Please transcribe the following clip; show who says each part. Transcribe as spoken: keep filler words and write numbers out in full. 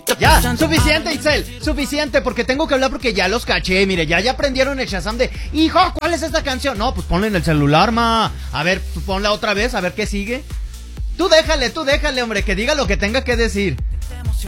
Speaker 1: Ya, suficiente, Itzel, suficiente, porque tengo que hablar porque ya los caché, mire, ya, ya aprendieron el Shazam de, hijo, ¿cuál es esta canción? No, pues ponla en el celular, ma, a ver, ponla otra vez, a ver qué sigue. Tú déjale, tú déjale, hombre, que diga lo que tenga que decir.